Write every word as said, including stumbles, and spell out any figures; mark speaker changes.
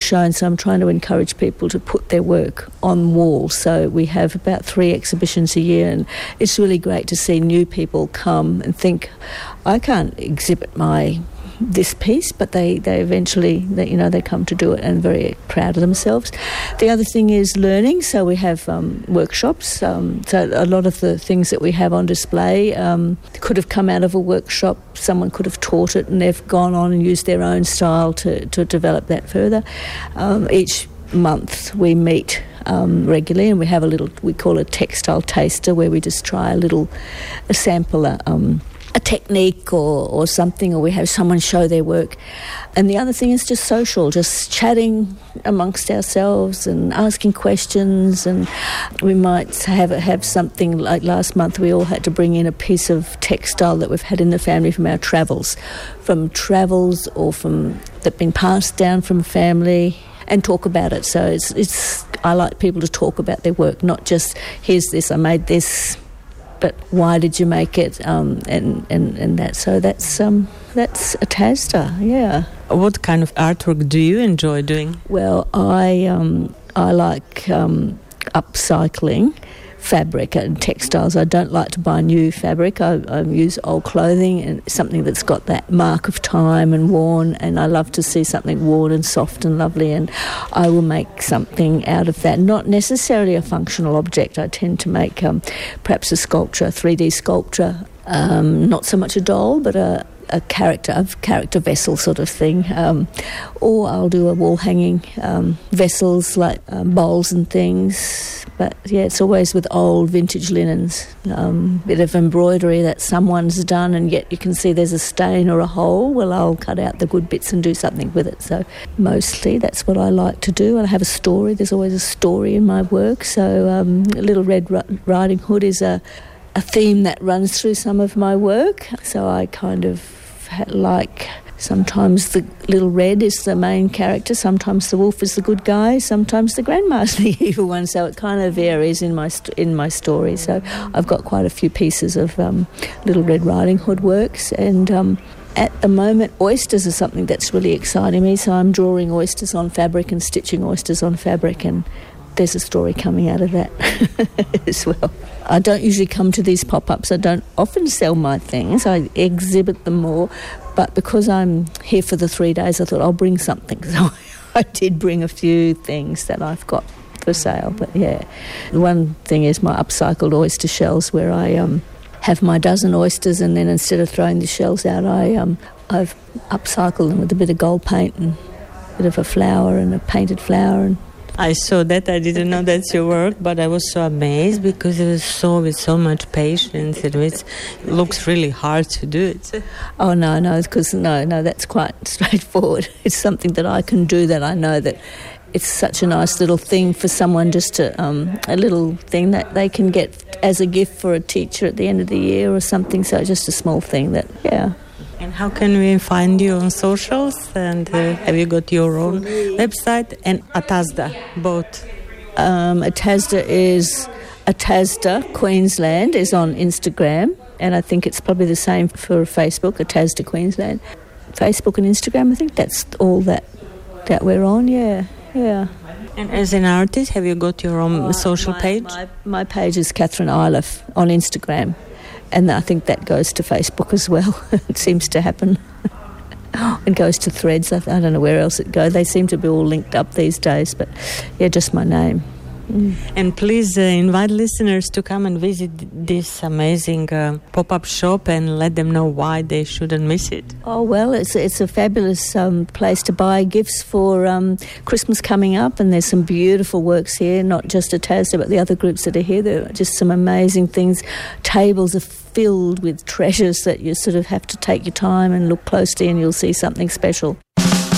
Speaker 1: shown, so I'm trying to encourage people to put their work on walls. So we have about three exhibitions a year, and it's really great to see new people come and think, I can't exhibit my this piece, but they, they eventually, they, you know, they come to do it and very proud of themselves. The other thing is learning, so we have um, workshops. Um, so a lot of the things that we have on display um, could have come out of a workshop. Someone could have taught it and they've gone on and used their own style to, to develop that further. Um, each month we meet um, regularly, and we have a little, we call it textile taster, where we just try a little, a sampler, um, a technique or, or something, or we have someone show their work. And the other thing is just social, just chatting amongst ourselves and asking questions. And we might have have something like last month we all had to bring in a piece of textile that we've had in the family from our travels, from travels or from that have been passed down from family, and talk about it. So it's it's I like people to talk about their work, not just here's this, I made this, but why did you make it, um, and, and, and that. So that's um, that's a taster, yeah.
Speaker 2: What kind of artwork do you enjoy doing?
Speaker 1: Well, I um, I like um, upcycling fabric and textiles. I don't like to buy new fabric. I, I use old clothing and something that's got that mark of time and worn, and I love to see something worn and soft and lovely, and I will make something out of that. Not necessarily a functional object. I tend to make um, perhaps a sculpture, a three D sculpture, um, not so much a doll, but a a character, a character vessel sort of thing. Um, or I'll do a wall hanging um, vessels like um, bowls and things. But yeah, it's always with old vintage linens. Um, bit of embroidery that someone's done, and yet you can see there's a stain or a hole. Well, I'll cut out the good bits and do something with it. So mostly that's what I like to do. I have a story. There's always a story in my work. So um, Little Red Riding Hood is a, a theme that runs through some of my work. So I kind of like, sometimes the little red is the main character, sometimes the wolf is the good guy, sometimes the grandma's the evil one, so it kind of varies in my st- in my story. So I've got quite a few pieces of um, Little Red Riding Hood works, and um, at the moment oysters are something that's really exciting me, so I'm drawing oysters on fabric and stitching oysters on fabric, and there's a story coming out of that as well. I don't usually come to these pop-ups. I don't often sell my things. I exhibit them more. But because I'm here for the three days, I thought I'll bring something. So I did bring a few things that I've got for sale. But yeah, the one thing is my upcycled oyster shells, where I um, have my dozen oysters, and then instead of throwing the shells out, I, um, I've upcycled them with a bit of gold paint and a bit of a flower and a painted flower, and
Speaker 2: I saw that. I didn't know that's your work, but I was so amazed because it was so with so much patience. It was, it looks really hard to do it.
Speaker 1: Oh no, no, because no, no, that's quite straightforward. It's something that I can do. That I know that it's such a nice little thing for someone, just to um, a little thing that they can get as a gift for a teacher at the end of the year or something. So just a small thing that, yeah.
Speaker 2: And how can we find you on socials? And uh, have you got your own website? And Atazda, both?
Speaker 1: Um, Atazda is Atazda Queensland is on Instagram, and I think it's probably the same for Facebook, Atazda Queensland. Facebook and Instagram, I think that's all that that we're on, yeah, yeah.
Speaker 2: And as an artist, have you got your own uh, social
Speaker 1: my,
Speaker 2: page?
Speaker 1: My, my page is Catherine Iliff on Instagram. And I think that goes to Facebook as well. It seems to happen. It goes to Threads. I don't know where else it goes. They seem to be all linked up these days. But, yeah, just my name. Mm.
Speaker 2: And please uh, invite listeners to come and visit this amazing uh, pop-up shop and let them know why they shouldn't miss it.
Speaker 1: Oh, well, it's, it's a fabulous um, place to buy gifts for um, Christmas coming up, and there's some beautiful works here, not just Atazda, but the other groups that are here. There are just some amazing things. Tables are filled with treasures that you sort of have to take your time and look closely, and you'll see something special.